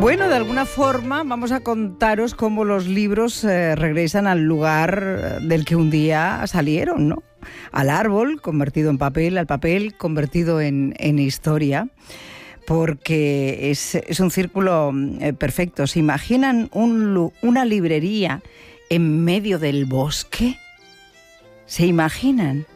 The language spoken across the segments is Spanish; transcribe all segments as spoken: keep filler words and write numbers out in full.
Bueno, de alguna forma vamos a contaros cómo los libros eh, regresan al lugar del que un día salieron, ¿no? Al árbol convertido en papel, al papel convertido en, en historia, porque es, es un círculo eh, perfecto. ¿Se imaginan un, una librería en medio del bosque? ¿Se imaginan?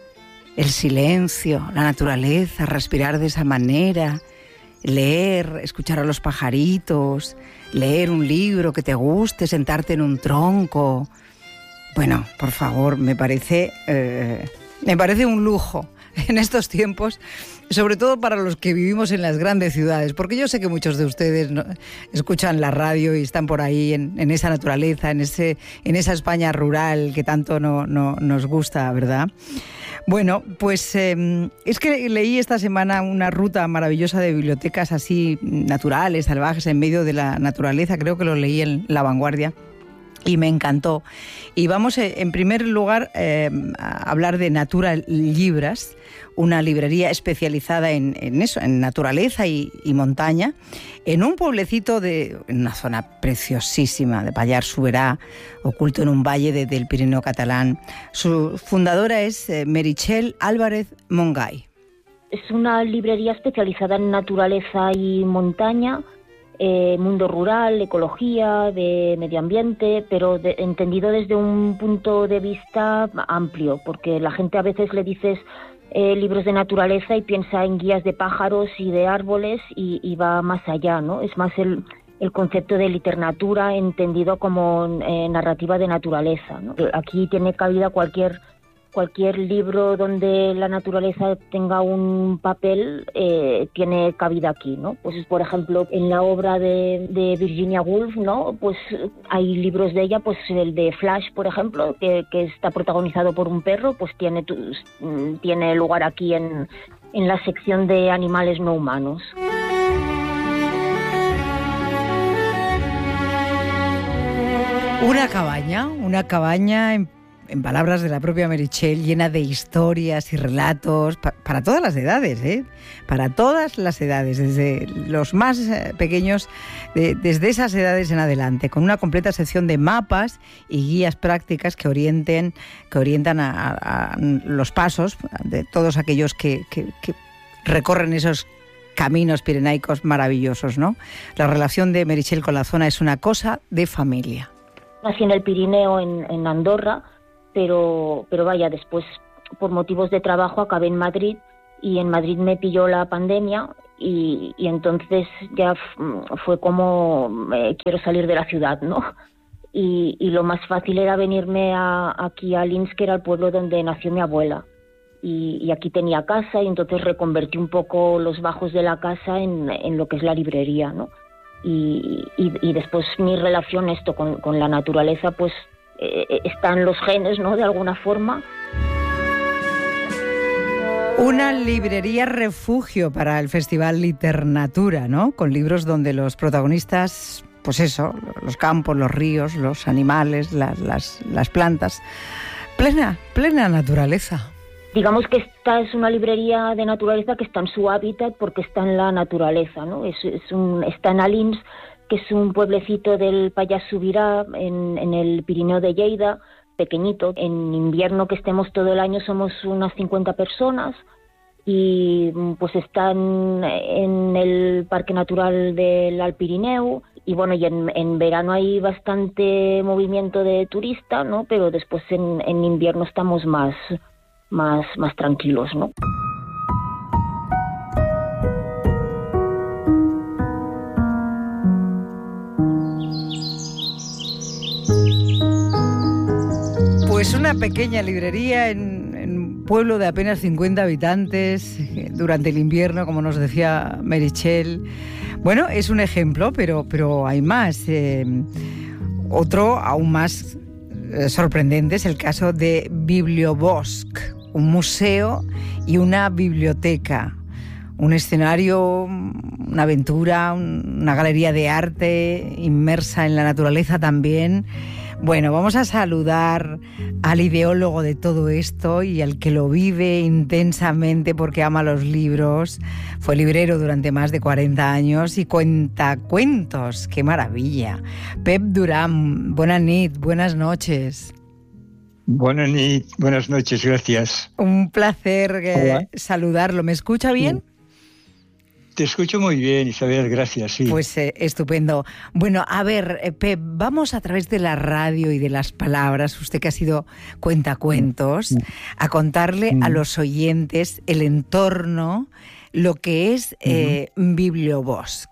El silencio, la naturaleza, respirar de esa manera, leer, escuchar a los pajaritos, leer un libro que te guste, sentarte en un tronco. Bueno, por favor, me parece, eh, me parece un lujo en estos tiempos, sobre todo para los que vivimos en las grandes ciudades, porque yo sé que muchos de ustedes no, escuchan la radio y están por ahí en, en esa naturaleza, en ese, en esa España rural que tanto no, no, nos gusta, ¿verdad? Bueno, pues eh, es que leí esta semana una ruta maravillosa de bibliotecas así naturales, salvajes, en medio de la naturaleza. Creo que lo leí en La Vanguardia y me encantó. Y vamos, eh, en primer lugar, eh, a hablar de Natura Llibres, una librería especializada en, en eso, en naturaleza y, y montaña, en un pueblecito de en una zona preciosísima de Pallars Sobirà, oculto en un valle de, del Pirineo catalán. Su fundadora es eh, Meritxell Álvarez Montgai. Es una librería especializada en naturaleza y montaña, eh, mundo rural, ecología, de medio ambiente, pero de, entendido desde un punto de vista amplio, porque la gente a veces le dices Eh, libros de naturaleza y piensa en guías de pájaros y de árboles y, y va más allá, ¿no? Es más el, el concepto de literatura entendido como eh, narrativa de naturaleza, ¿no? Aquí tiene cabida cualquier cualquier libro donde la naturaleza tenga un papel, eh, tiene cabida aquí, ¿no? Pues por ejemplo en la obra de, de Virginia Woolf, ¿no? Pues hay libros de ella, pues el de Flash, por ejemplo, que, que está protagonizado por un perro, pues tiene, tiene lugar aquí en, en la sección de animales no humanos. Una cabaña, una cabaña en En palabras de la propia Meritxell, llena de historias y relatos pa- para todas las edades, ¿eh? Para todas las edades, desde los más eh, pequeños, de, desde esas edades en adelante, con una completa sección de mapas y guías prácticas que orienten, que orientan a, a, a los pasos de todos aquellos que, que, que recorren esos caminos pirenaicos maravillosos, ¿no? La relación de Meritxell con la zona es una cosa de familia. Nací en el Pirineo, en, en Andorra, pero pero vaya, después por motivos de trabajo acabé en Madrid y en Madrid me pilló la pandemia y, y entonces ya f- fue como eh, quiero salir de la ciudad, ¿no? Y, y lo más fácil era venirme a, aquí a Lins, que era el pueblo donde nació mi abuela, y, y aquí tenía casa y entonces reconvertí un poco los bajos de la casa en, en lo que es la librería, ¿no? Y, y, y después mi relación esto con, con la naturaleza, pues Eh, están los genes, ¿no? De alguna forma. Una librería refugio para el Festival Liternatura, ¿no? Con libros donde los protagonistas, pues eso, los campos, los ríos, los animales, las, las, las plantas, plena, plena naturaleza. Digamos que esta es una librería de naturaleza que está en su hábitat porque está en la naturaleza, ¿no? Es, es un, está en Alins, que es un pueblecito del Pallars Sobirà, en, en el Pirineo de Lleida, pequeñito. En invierno, que estemos todo el año, somos unas cincuenta personas y pues están en el Parque Natural del Alt Pirineu y bueno, y en, en verano hay bastante movimiento de turista, ¿no? Pero después en, en invierno estamos más, más, más tranquilos, ¿no? Pues una pequeña librería en, en un pueblo de apenas cincuenta habitantes durante el invierno, como nos decía Meritxell. Bueno, es un ejemplo, pero, pero hay más. Eh, otro aún más eh, sorprendente es el caso de Bibliobosc, un museo y una biblioteca. Un escenario, una aventura, una galería de arte inmersa en la naturaleza también. Bueno, vamos a saludar al ideólogo de todo esto y al que lo vive intensamente porque ama los libros. Fue librero durante más de cuarenta años y cuenta cuentos. ¡Qué maravilla! Pep Durán, buenas nit, buenas noches. Buenas nit, buenas noches, gracias. Un placer eh, saludarlo. ¿Me escucha bien? Sí. Te escucho muy bien, Isabel, gracias, sí. Pues eh, estupendo. Bueno, a ver, eh, Pep, vamos a través de la radio y de las palabras, usted que ha sido cuentacuentos, a contarle mm. a los oyentes el entorno, lo que es eh, uh-huh. Bibliobosc.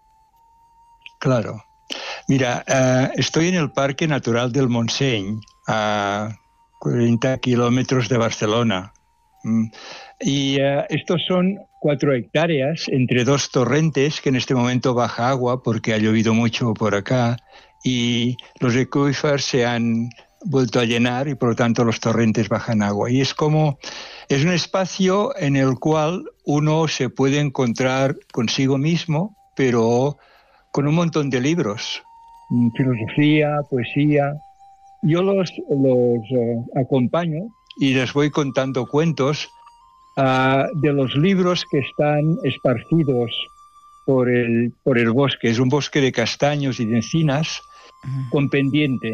Claro. Mira, uh, estoy en el Parque Natural del Montseny, a cuarenta kilómetros de Barcelona. Mm. Y uh, estos son cuatro hectáreas entre dos torrentes, que en este momento baja agua porque ha llovido mucho por acá y los acuíferos se han vuelto a llenar y por lo tanto los torrentes bajan agua. Y es como, es un espacio en el cual uno se puede encontrar consigo mismo, pero con un montón de libros, filosofía, poesía. Yo los, los uh, acompaño y les voy contando cuentos Uh, de los libros que están esparcidos por el, por el bosque. Es un bosque de castaños y de encinas uh-huh. con pendiente.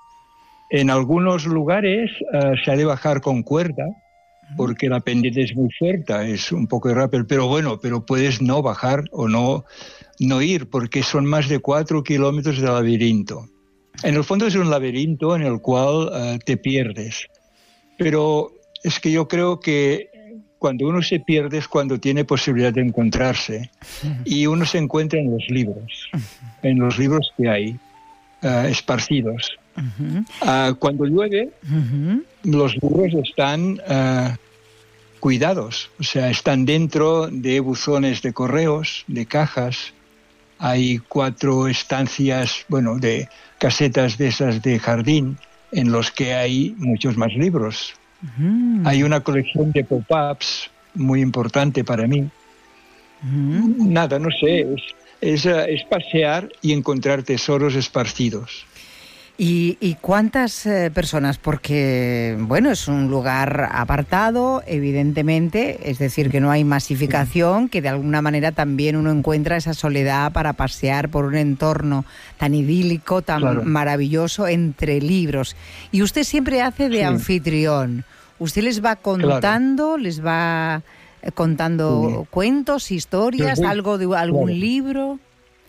En algunos lugares uh, se ha de bajar con cuerda uh-huh. porque la pendiente es muy fuerte, es un poco rápido, pero bueno, pero puedes no bajar o no, no ir porque son más de cuatro kilómetros de laberinto. En el fondo es un laberinto en el cual uh, te pierdes. Pero es que yo creo que cuando uno se pierde es cuando tiene posibilidad de encontrarse. Y uno se encuentra en los libros, en los libros que hay, uh, esparcidos. Uh-huh. Uh, cuando llueve, uh-huh. los libros están uh, cuidados, o sea, están dentro de buzones de correos, de cajas. Hay cuatro estancias, bueno, de casetas de esas de jardín, en los que hay muchos más libros. Uh-huh. Hay una colección de pop-ups muy importante para mí. Uh-huh. Nada, no sé, es, es, es pasear y encontrar tesoros esparcidos. ¿Y, y cuántas eh, personas? Porque, bueno, es un lugar apartado, evidentemente, es decir, que no hay masificación, que de alguna manera también uno encuentra esa soledad para pasear por un entorno tan idílico, tan claro. maravilloso, entre libros. Y usted siempre hace de sí. anfitrión. Usted les va contando, claro. les va contando sí. cuentos, historias, voy, algo de algún claro. libro.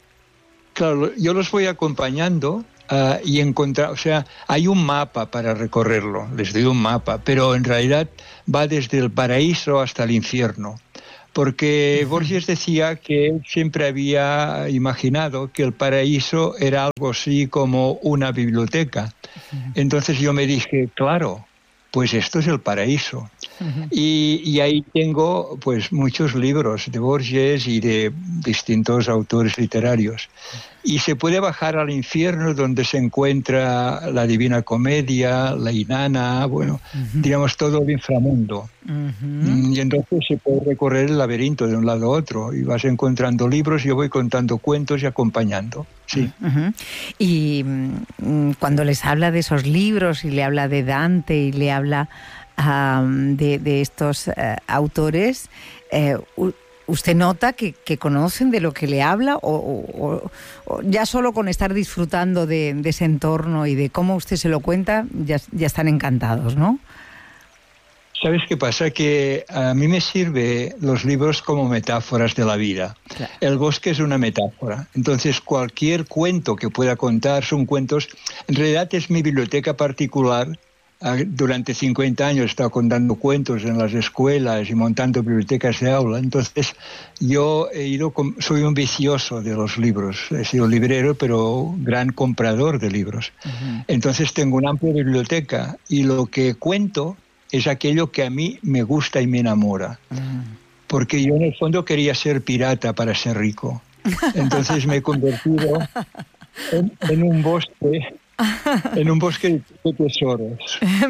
Claro, yo los voy acompañando. Uh, y encontrar, o sea, hay un mapa para recorrerlo, les doy un mapa, pero en realidad va desde el paraíso hasta el infierno, porque uh-huh. Borges decía que él siempre había imaginado que el paraíso era algo así como una biblioteca. Uh-huh. Entonces yo me dije, claro, pues esto es el paraíso. Uh-huh. Y, y ahí tengo pues muchos libros de Borges y de distintos autores literarios. Y se puede bajar al infierno donde se encuentra la Divina Comedia, la Inanna, bueno, uh-huh. digamos todo el inframundo. Uh-huh. Y entonces se puede recorrer el laberinto de un lado a otro y vas encontrando libros, yo voy contando cuentos y acompañando. Sí. Uh-huh. Y um, cuando les habla de esos libros y le habla de Dante y le habla um, de, de estos uh, autores, eh, uh, ¿usted nota que, que conocen de lo que le habla o, o, o ya solo con estar disfrutando de, de ese entorno y de cómo usted se lo cuenta, ya, ya están encantados, ¿no? ¿Sabes qué pasa? Que a mí me sirven los libros como metáforas de la vida. Claro. El bosque es una metáfora. Entonces, cualquier cuento que pueda contar son cuentos. En realidad es mi biblioteca particular. Durante cincuenta años he estado contando cuentos en las escuelas y montando bibliotecas de aula. Entonces, yo he ido con, soy un vicioso de los libros. He sido librero, pero gran comprador de libros. Uh-huh. Entonces, tengo una amplia biblioteca y lo que cuento es aquello que a mí me gusta y me enamora. Uh-huh. Porque yo en el fondo quería ser pirata para ser rico. Entonces me he convertido en, en un bosque... en un bosque de tesoros.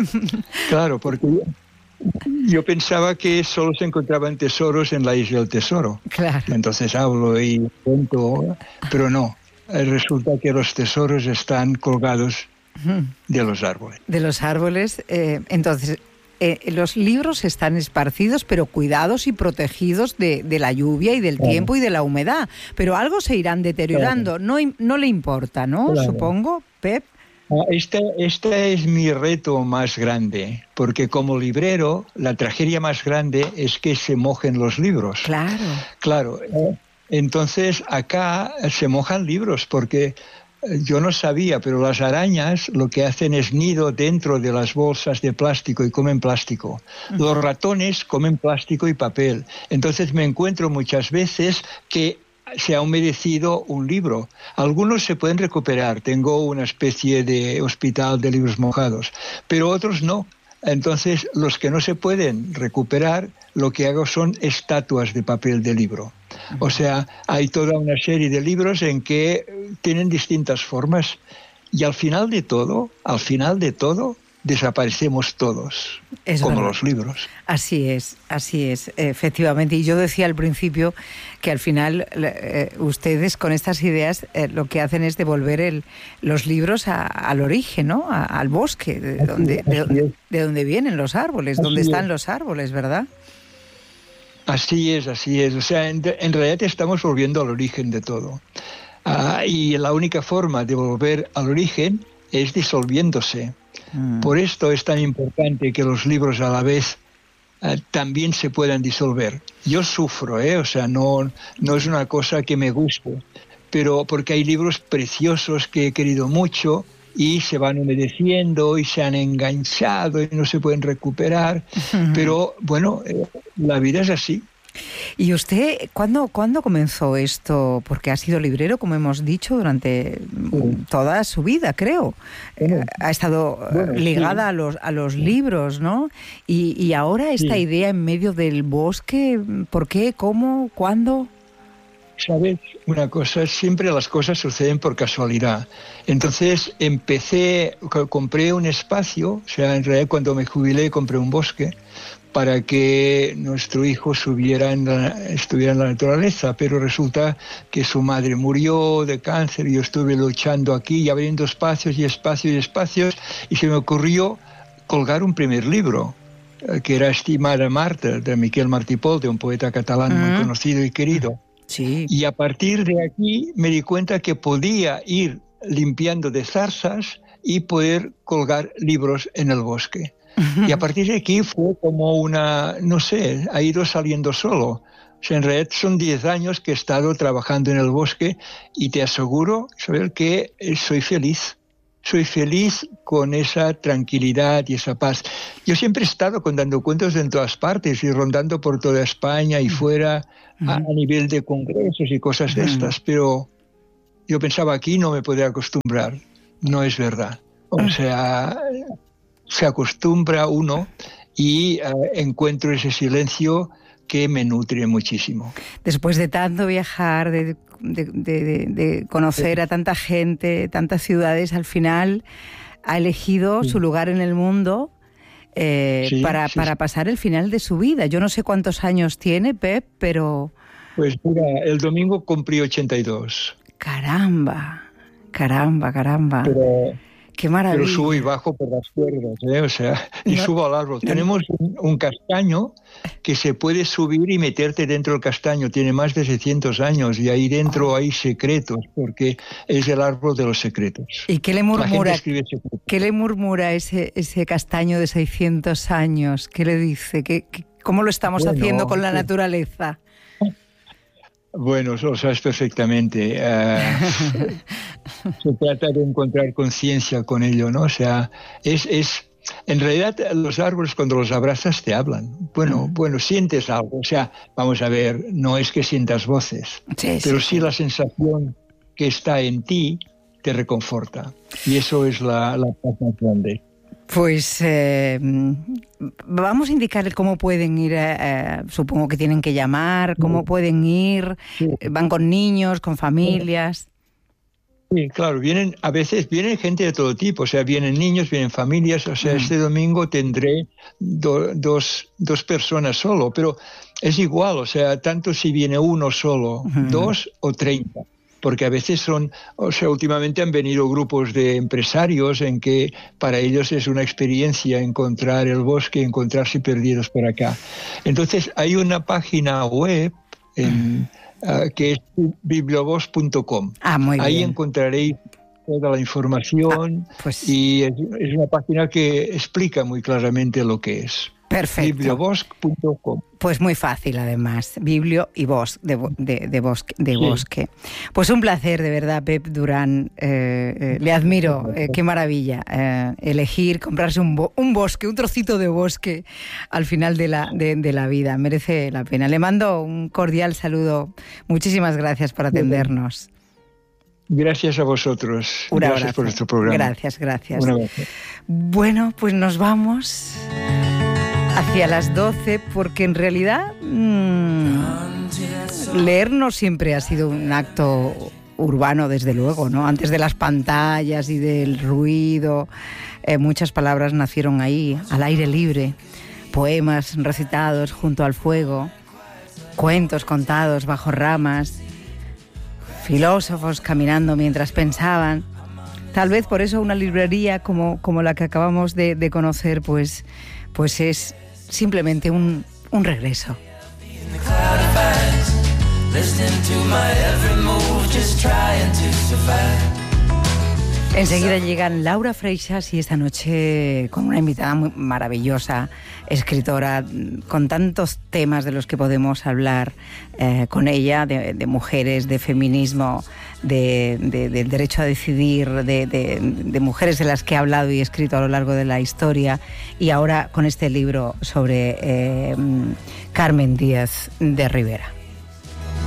Claro, porque yo, yo pensaba que solo se encontraban tesoros en la isla del tesoro. Claro. Entonces hablo y cuento, pero no. Resulta que los tesoros están colgados de los árboles. De los árboles. Eh, entonces, eh, los libros están esparcidos, pero cuidados y protegidos de, de la lluvia y del claro. tiempo y de la humedad. Pero algo se irán deteriorando. Claro. No, no le importa, ¿no? Claro. Supongo, Pep. Este, este es mi reto más grande, porque como librero, la tragedia más grande es que se mojen los libros. Claro. Claro. Entonces, acá se mojan libros, porque yo no sabía, pero las arañas lo que hacen es nido dentro de las bolsas de plástico y comen plástico. Uh-huh. Los ratones comen plástico y papel. Entonces me encuentro muchas veces que se ha humedecido un libro. Algunos se pueden recuperar. Tengo una especie de hospital de libros mojados, pero otros no. Entonces, los que no se pueden recuperar, lo que hago son estatuas de papel de libro. O sea, hay toda una serie de libros en que tienen distintas formas y al final de todo, al final de todo, desaparecemos todos, es como verdad. Los libros. Así es, así es, efectivamente. Y yo decía al principio que al final eh, ustedes con estas ideas eh, lo que hacen es devolver el, los libros a, al origen, ¿no? A, al bosque, de donde, de, donde, de donde vienen los árboles, así donde están es. Los árboles, ¿verdad? Así es, así es. O sea, en, en realidad estamos volviendo al origen de todo. Uh, y la única forma de volver al origen es disolviéndose. Mm. Por esto es tan importante que los libros a la vez uh, también se puedan disolver. Yo sufro, ¿eh? O sea, no, no es una cosa que me guste, pero porque hay libros preciosos que he querido mucho y se van humedeciendo y se han enganchado y no se pueden recuperar. Uh-huh. Pero bueno, eh, la vida es así. ¿Y usted cuándo, cuándo comenzó esto? Porque ha sido librero, como hemos dicho, durante sí. toda su vida, creo. Bueno, ha estado bueno, ligada sí. a los a los libros, ¿no? Y, y ahora esta sí. idea en medio del bosque, ¿por qué? ¿Cómo? ¿Cuándo? ¿Sabes? Una cosa, siempre las cosas suceden por casualidad. Entonces empecé, compré un espacio, o sea, en realidad cuando me jubilé compré un bosque para que nuestro hijo subiera en la, estuviera en la naturaleza, pero resulta que su madre murió de cáncer y yo estuve luchando aquí y abriendo espacios y espacios y espacios y se me ocurrió colgar un primer libro, que era Estimada Marta, de Miquel Martí Pol, de un poeta catalán uh-huh. muy conocido y querido. Sí. Y a partir de aquí me di cuenta que podía ir limpiando de zarzas y poder colgar libros en el bosque. Y a partir de aquí fue como una, no sé, ha ido saliendo solo. O sea, en realidad son diez años que he estado trabajando en el bosque y te aseguro, Isabel, que soy feliz. Soy feliz con esa tranquilidad y esa paz. Yo siempre he estado contando cuentos en todas partes y rondando por toda España y fuera a, a nivel de congresos y cosas de estas, pero yo pensaba aquí no me podía acostumbrar. No es verdad. O sea, se acostumbra uno y uh, encuentro ese silencio que me nutre muchísimo. Después de tanto viajar, de, de, de, de conocer a tanta gente, tantas ciudades, al final ha elegido sí. su lugar en el mundo eh, sí, para, sí, para sí. pasar el final de su vida. Yo no sé cuántos años tiene, Pep, pero... Pues mira, el domingo cumplí ochenta y dos. Caramba, caramba, caramba. Pero... Qué maravilla. Pero subo y bajo por las cuerdas, ¿eh? O sea, y no, subo al árbol. No. Tenemos un, un castaño que se puede subir y meterte dentro del castaño. Tiene más de seiscientos años y ahí dentro hay secretos, porque es el árbol de los secretos. ¿Y qué le murmura, ¿qué le murmura ese, ese castaño de seiscientos años? ¿Qué le dice? ¿Qué, qué, ¿Cómo lo estamos bueno, haciendo con la naturaleza? Bueno, lo sabes perfectamente. Uh, se trata de encontrar conciencia con ello, ¿no? O sea, es, es... En realidad, los árboles cuando los abrazas te hablan. Bueno, uh-huh. bueno, sientes algo. O sea, vamos a ver, no es que sientas voces, sí, pero sí, sí la sensación que está en ti te reconforta. Y eso es la, la paz más grande. Pues eh, vamos a indicar cómo pueden ir, eh, supongo que tienen que llamar, cómo pueden ir, sí. van con niños, con familias. Sí, claro, vienen, a veces vienen gente de todo tipo, o sea, vienen niños, vienen familias, o sea, mm. este domingo tendré do, dos, dos personas solo, pero es igual, o sea, tanto si viene uno solo, mm. dos o treinta. porque a veces son, o sea, últimamente han venido grupos de empresarios en que para ellos es una experiencia encontrar el bosque, encontrarse perdidos por acá. Entonces hay una página web en, uh, que es bibliobosque punto com. Ah, muy Ahí bien. encontraréis toda la información, ah, pues... y es, es una página que explica muy claramente lo que es. Perfecto. bibliobosque punto com. Pues muy fácil, además. Biblio y bosque, de, de, de bosque. De sí. bosque. Pues un placer, de verdad, Pep Durán. Eh, eh, le admiro. Eh, qué maravilla. Eh, elegir, comprarse un, bo un bosque, un trocito de bosque al final de la, de, de la vida. Merece la pena. Le mando un cordial saludo. Muchísimas gracias por atendernos. Gracias a vosotros. Un gracias abrazo. por nuestro programa. Gracias, gracias. Un abrazo. Bueno, pues nos vamos hacia las doce, porque en realidad mmm, leer no siempre ha sido un acto urbano, desde luego, ¿no? Antes de las pantallas y del ruido, eh, muchas palabras nacieron ahí, al aire libre, poemas recitados junto al fuego, cuentos contados bajo ramas, filósofos caminando mientras pensaban. Tal vez por eso una librería como, como la que acabamos de, de conocer, pues, pues es simplemente un, un regreso. Enseguida llegan Laura Freixas y esta noche con una invitada muy maravillosa, escritora, con tantos temas de los que podemos hablar eh, con ella, de, de mujeres, de feminismo, de, de, del derecho a decidir, de, de, de mujeres de las que ha hablado y escrito a lo largo de la historia, y ahora con este libro sobre eh, Carmen Díaz de Rivera.